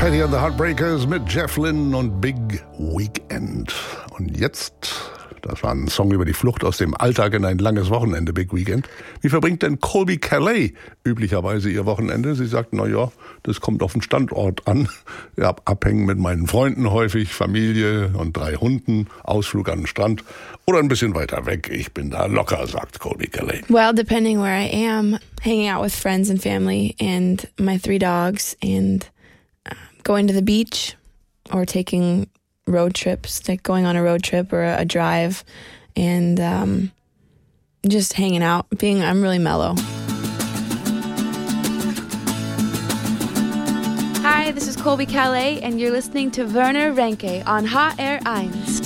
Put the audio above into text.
Patty and the Heartbreakers mit Jeff Lynne und Big Weekend. Und jetzt, das war ein Song über die Flucht aus dem Alltag in ein langes Wochenende, Big Weekend. Wie verbringt denn Colbie Caillat üblicherweise ihr Wochenende? Sie sagt, naja, das kommt auf den Standort an. Ja, abhängen mit meinen Freunden häufig, Familie und 3 Hunden, Ausflug an den Strand oder ein bisschen weiter weg. Ich bin da locker, sagt Colbie Caillat. Well, depending where I am, hanging out with friends and family and my 3 dogs and going to the beach or taking road trips, like going on a road trip or a drive and just hanging out. I'm really mellow. Hi, this is Colbie Caillat and you're listening to Werner Renke on HR1.